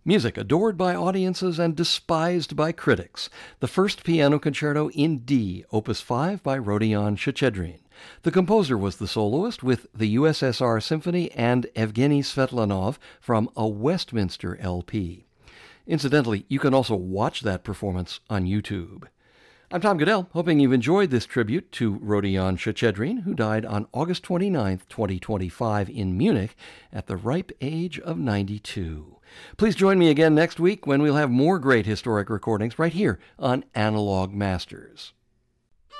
Music adored by audiences and despised by critics. The first piano concerto in D, Opus 5 by Rodion Shchedrin. The composer was the soloist with the USSR Symphony and Evgeny Svetlanov from a Westminster LP. Incidentally, you can also watch that performance on YouTube. I'm Tom Goodell, hoping you've enjoyed this tribute to Rodion Shchedrin, who died on August 29, 2025 in Munich at the ripe age of 92. Please join me again next week when we'll have more great historic recordings right here on Analog Masters.